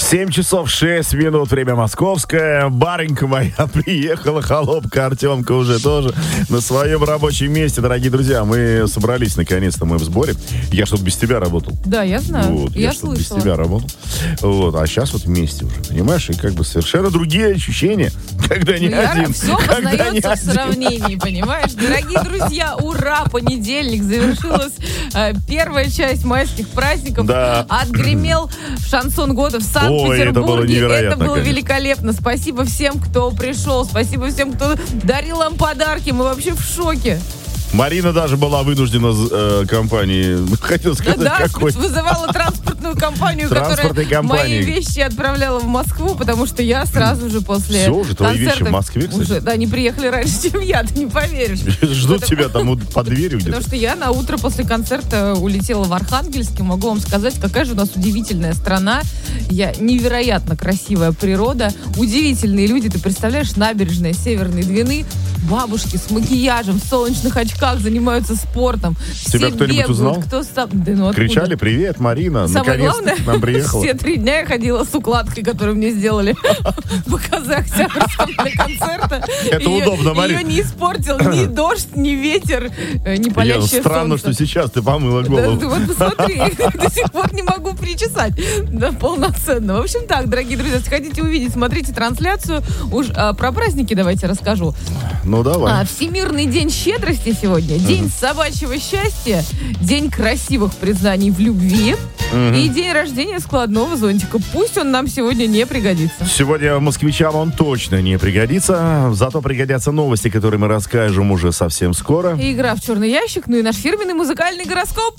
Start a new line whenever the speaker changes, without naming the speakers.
7 часов 6 минут, время московское. Барынька моя приехала, холопка Артемка уже тоже на своем рабочем месте. Дорогие друзья, мы собрались наконец-то, мы в сборе. Я что-то без тебя работал.
Да, я знаю,
вот,
я
что-то
слышала.
без тебя работал. Вот, а сейчас вот вместе уже, понимаешь? И как бы совершенно другие ощущения, когда не один.
Все познается в сравнении, понимаешь? Дорогие друзья, ура, понедельник, завершилась первая часть майских праздников.
Да.
Отгремел шансон года в Санкт-Петербурге.
Это было невероятно,
Это было
конечно.
великолепно. Спасибо всем, кто пришел. Спасибо всем, кто дарил нам подарки. Мы вообще в шоке.
Марина даже была вынуждена компании, хотел сказать,
Да,
какой.
вызывала транспортную компанию, которая мои вещи отправляла в Москву, потому что я сразу же после
Все уже, твои вещи в Москве, кстати?
Уже, да, они приехали раньше, чем я, ты не поверишь.
Ждут тебя там под дверью где-то.
Потому что я на утро после концерта улетела в Архангельск, и могу вам сказать, какая же у нас удивительная страна, невероятно красивая природа, удивительные люди, ты представляешь, набережная Северной Двины, бабушки с макияжем, в солнечных очках занимаются спортом.
Тебя
все
кто-нибудь
бегают,
узнал?
кто сам... Да, ну,
Кричали: привет, Марина,
самое
наконец-то
главное,
к нам приехала.
все 3 дня я ходила с укладкой, которую мне сделали в Октябрьском для концерта.
Это удобно, Марина.
Ее не испортил ни дождь, ни ветер, ни палящее солнце.
Странно, что сейчас ты помыла голову.
Да, вот посмотри, до сих пор не могу причесать. Да, полноценно. В общем так, дорогие друзья, если хотите увидеть, смотрите трансляцию. Уж про праздники давайте расскажу.
Ну, давай.
Всемирный день щедрости сегодня, день собачьего счастья, день красивых признаний в любви и день рождения складного зонтика. Пусть он нам сегодня не пригодится.
Сегодня москвичам он точно не пригодится, зато пригодятся новости, которые мы расскажем уже совсем скоро.
И игра в черный ящик, ну и наш фирменный музыкальный гороскоп.